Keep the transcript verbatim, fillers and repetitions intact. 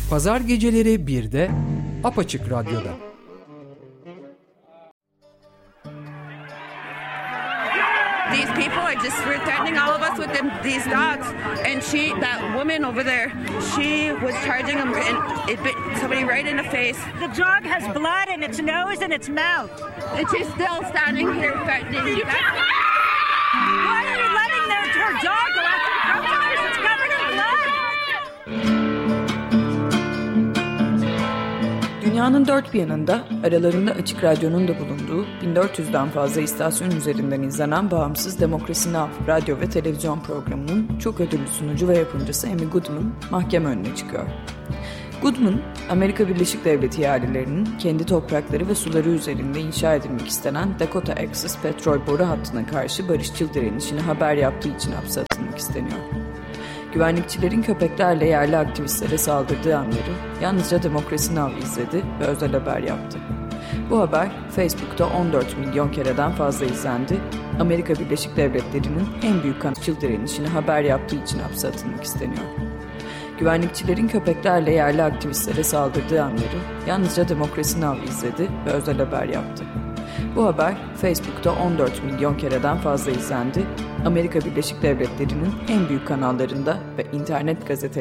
Pazar geceleri birde Apaçık Radyo'da. These people are just threatening all of us with them, these dogs. And she, that woman over there, she was charging them and it bit somebody right in the face. The dog has blood in its nose and its mouth. And she's still standing here threatening you. Why are you letting their, her dog go after the protesters? It's covered in blood. Dünyanın dört bir yanında, aralarında Açık Radyo'nun da bulunduğu bin dört yüzden fazla istasyon üzerinden izlenen bağımsız Demokrasi Now! Radyo ve televizyon programının çok ödüllü sunucu ve yapımcısı Amy Goodman mahkeme önüne çıkıyor. Goodman, Amerika Birleşik Devletleri ihalelerinin kendi toprakları ve suları üzerinde inşa edilmek istenen Dakota Access petrol boru hattına karşı barışçıl direnişini haber yaptığı için hapse atılmak isteniyor. Güvenlikçilerin köpeklerle yerli aktivistlere saldırdığı anları yalnızca Demokrasi Now! izledi ve özel haber yaptı. Bu haber Facebook'ta on dört milyon kereden fazla izlendi. Amerika Birleşik Devletleri'nin en büyük barışçıl direnişini haber yaptığı için hapse atılmak isteniyor. Güvenlikçilerin köpeklerle yerli aktivistlere saldırdığı anları yalnızca Demokrasi Now! izledi ve özel haber yaptı. Bu haber Facebook'ta on dört milyon kereden fazla izlendi. Amerika Birleşik Devletleri'nin en büyük kanallarında ve internet gazetelerinde